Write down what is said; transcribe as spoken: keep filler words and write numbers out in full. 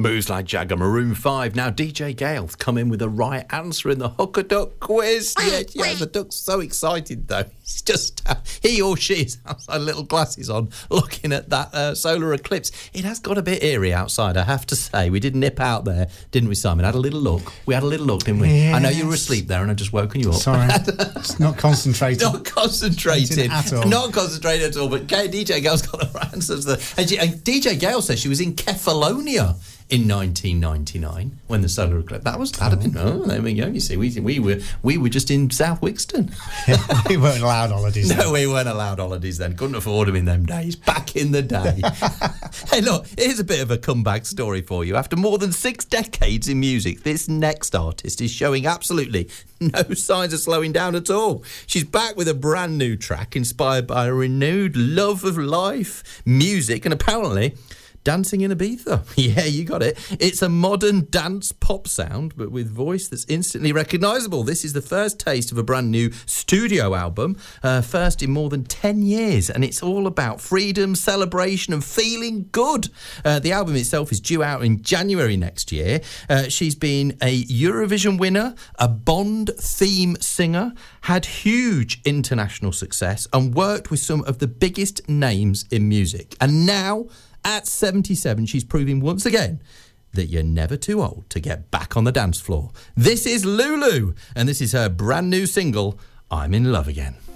Moves Like Jagger, Maroon five. Now D J Gale's come in with the right answer in the Hooker Duck quiz. Yeah, yeah, the duck's so excited though. He's just, uh, he or she has little glasses on looking at that uh, solar eclipse. It has got a bit eerie outside, I have to say. We did nip out there, didn't we, Simon? Had a little look. We had a little look, didn't we? Yes. I know you were asleep there and I've just woken you up. Sorry. It's not concentrating. Not concentrating. At all. Not concentrating at all. But D J Gale's got the right answers there. And, she, and D J Gale says she was in Kefalonia in nineteen ninety-nine when the solar eclipse. That was that'd have been. Oh, there we go. You see, we we were we were just in South Wixton. We weren't allowed holidays. No, then. we weren't allowed holidays then. Couldn't afford them in them days. Back in the day. Hey, look, here's a bit of a comeback story for you. After more than six decades in music, this next artist is showing absolutely no signs of slowing down at all. She's back with a brand new track inspired by a renewed love of life, music, and apparently dancing in Ibiza. Yeah, you got it. It's a modern dance pop sound, but with voice that's instantly recognisable. This is the first taste of a brand new studio album, uh, first in more than ten years, and it's all about freedom, celebration and feeling good. Uh, the album itself is due out in January next year. Uh, she's been a Eurovision winner, a Bond theme singer, had huge international success and worked with some of the biggest names in music. And now, at seventy-seven, she's proving once again that you're never too old to get back on the dance floor. This is Lulu, and this is her brand new single, I'm in Love Again.